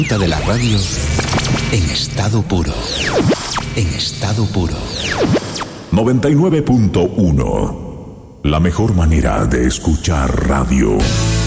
De la radio en estado puro. En estado puro. 99.1. La mejor manera de escuchar radio.